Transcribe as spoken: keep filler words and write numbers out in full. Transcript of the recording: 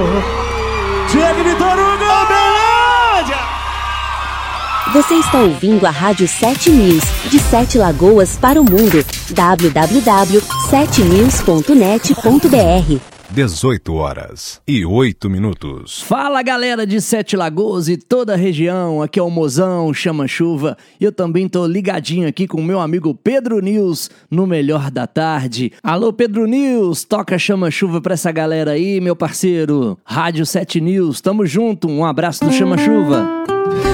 Diego Vitor Hugo, Belândia! Você está ouvindo a Rádio sete News, de Sete Lagoas para o mundo. w w w ponto sete news ponto net ponto b r. dezoito horas e oito minutos. Fala, galera de Sete Lagoas e toda a região, aqui é o Mozão, Chama Chuva, e eu também tô ligadinho aqui com o meu amigo Pedro News, no Melhor da Tarde. Alô, Pedro News, toca Chama Chuva pra essa galera aí, meu parceiro. Rádio sete News, tamo junto, um abraço do Chama Chuva.